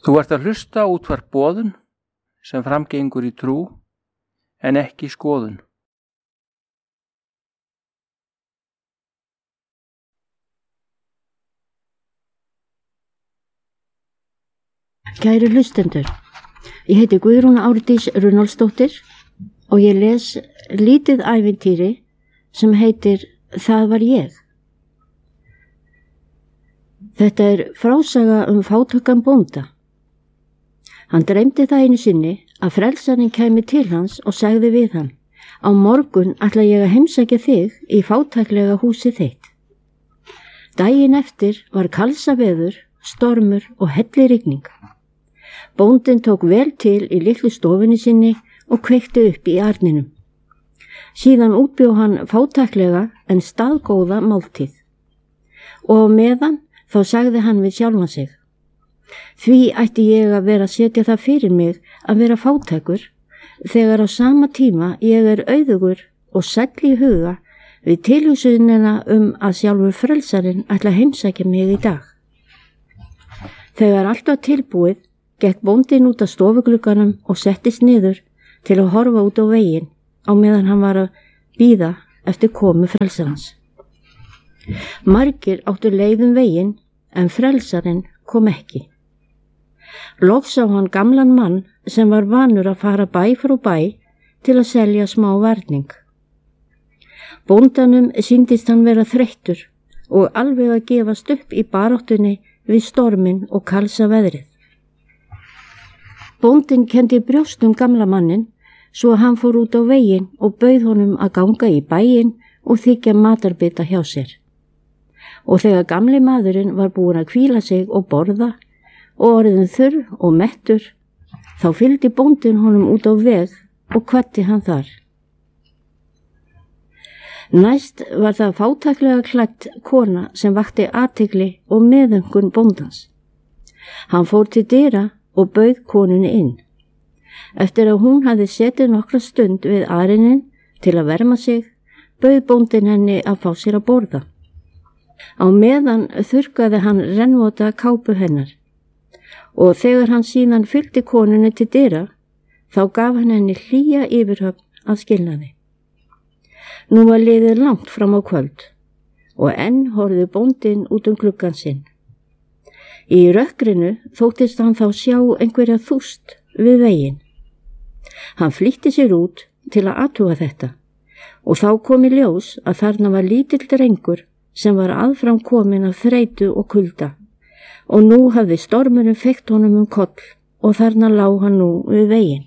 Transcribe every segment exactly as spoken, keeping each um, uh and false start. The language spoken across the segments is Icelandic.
Þú ert að hlusta útvarp boðun sem framgengur í trú en ekki skoðun. Kæru hlustendur, ég heiti Guðrún Árdís Runólfsdóttir og ég les lítið ævintýri sem heitir Það var ég. Þetta er frásaga um fátækan bónda. Hann dreymdi það einu sinni að frelsarinn kæmi til hans og sagði við hann: Á morgun ætla ég að heimsækja þig í fátæklega húsið þitt. Daginn eftir var kalsaveður, stormur og hellirigning. Bóndinn tók vel til í litlu stofunni sinni og kveikti upp í arninum. Síðan útbjó hann fátæklega en staðgóða máltíð. Og á meðan þá sagði hann við sjálfan sig: Því ætti ég að vera að setja það fyrir mig að vera fátækur, þegar á sama tíma ég er auðugur og sæll í huga við tilhugsunina um að sjálfur frelsarinn ætla að heimsækja mig í dag. Þegar allt var tilbúið, gekk bóndinn út af stofuglugganum og settist niður til að horfa út á veginn á meðan hann var að bíða eftir komu frelsarans. Margir áttu leið um veginn en frelsarinn kom ekki. Loks sá hann gamlan mann sem var vanur að fara bæ frá bæ til að selja smá varning. Bóndanum sýndist hann vera þreyttur og alveg að gefast upp í baráttunni við storminn og kalsa veðrið. Bóndinn kenndi brjóstum gamla mannin svo hann fór út á veginn og bauð honum að ganga í bæinn og þiggja matarbita hjá sér. Og þegar gamli maðurinn var búinn að hvíla sig og borða og orðin þurr og mettur, þá fylgdi bóndinn honum út á veg og kvaddi hann þar. Næst var það fátæklega klædd kona sem vakti athygli og meðaumkun bóndans. Hann fór til dyra og bauð konunni inn. Eftir að hún hafði setið nokkra stund við arinin til að verma sig, bauð bóndinn henni að fá sér að borða. Á meðan þurrkaði hann rennvota kápu hennar. Og þegar hann síðan fylgdi konunni til dyra, þá gaf hann henni hlýja yfirhöfn að skilnaði. Nú var liðið langt fram á kvöld og enn horfði bóndinn út um gluggann sinn. Í rökkrinu þóttist hann þá sjá einhverja þúst við veginn. Hann flýtti sér út til að athuga þetta og þá kom í ljós að þarna var lítill drengur sem var aðfram kominn af þreytu og kulda. Og nú hafði stormurinn feykt honum um koll og þarna lá hann nú við veginn.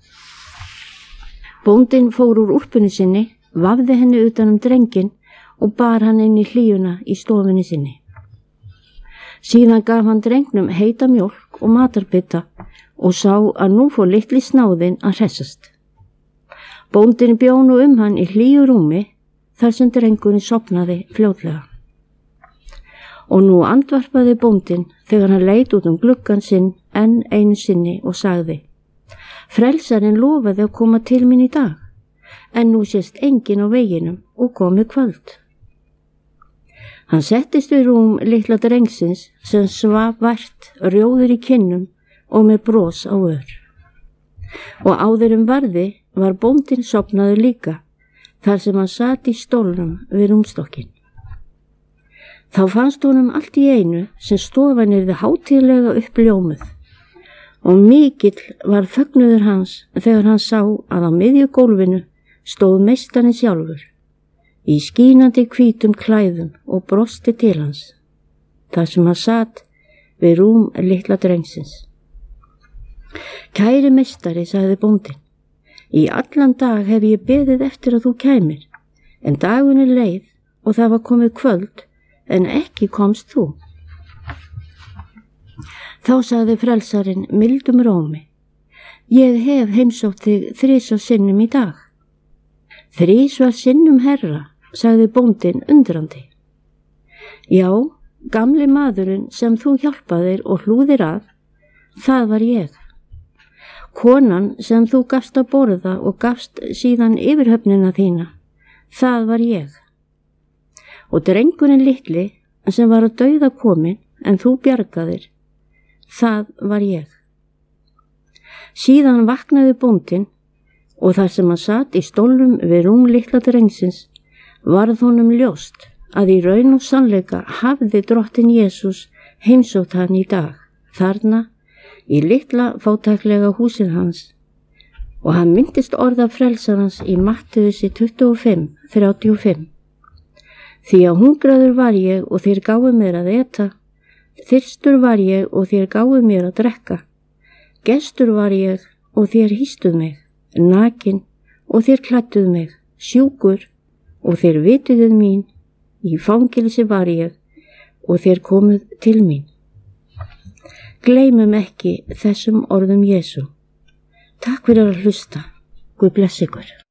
Bóndinn fór úr úlpunni sinni, vafði henni utan um drenginn og bar hann inn í hlýjuna í stofunni sinni. Síðan gaf hann drengnum heita mjólk og matarbita og sá að nú fór litli snáðinn að hressast. Bóndinn bjó nú um hann í hlýju rúmi þar sem drengurinn sofnaði fljótlega. Og nú andvarpaði bóndinn þegar hann leit út um gluggann sinn enn einu sinni og sagði: Frelsarinn lofaði að koma til mín í dag, en nú sést enginn á veginum og komið kvöld. Hann settist við rúm litla drengsins sem svaf vært, rjóður í kinnum og með bros á ör. Og áður um varði var bóndinn sofnaður líka, þar sem hann sat í stólnum við rúmstokkinn. Þá fannst honum allt í einu sem stofan yrði hátíðlega uppljómuð og mikill var fögnuður hans þegar hann sá að á miðju gólfinu stóð meistarinn sjálfur í skínandi hvítum klæðum og brosti til hans, þar sem hann sat við rúm litla drengsins. Kæri meistari, sagði bóndinn, í allan dag hef ég beðið eftir að þú kæmir, en dagun er leið og það var komið kvöld, en ekki komst þú. Þá sagði frelsarinn mildum rómi: Ég hef heimsótt þig þrisvar sinnum í dag. Þrisvar sinnum, herra, sagði bóndinn undrandi. Já, gamli maðurinn sem þú hjálpaðir og hlúðir að, það var ég. Konan sem þú gafst að borða og gafst síðan yfirhöfnina þína, það var ég. Og drengurinn litli sem var að dauða komin en þú bjargaðir, það var ég. Síðan vaknaði bóndinn og þar sem hann sat í stólnum við rúm litla drengsins varð honum ljóst að í raun og sannleika hafði drottinn Jesús heimsótt hann í dag, þarna í litla fátæklega húsið hans, og hann myndist orða frelsarans í Mattheusi tuttugu og fimm þrjátíu og fimm. Því að hungraður var ég og þér gáfu mér að eta, þyrstur var ég og þér gáfu mér að drekka, gestur var ég og þér hýstuð mig, nakin og þér klædduð mig, sjúkur og þér vituðuð mín, í fangilsi var ég og þér komuð til mín. Gleymum ekki þessum orðum Jesú. Takk fyrir að hlusta. Guð bless ykkur.